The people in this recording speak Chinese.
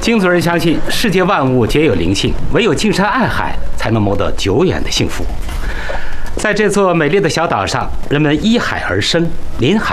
京族人相信世界万物皆有灵性，唯有近山爱海，才能谋得久远的幸福。在这座美丽的小岛上，人们依海而生，临海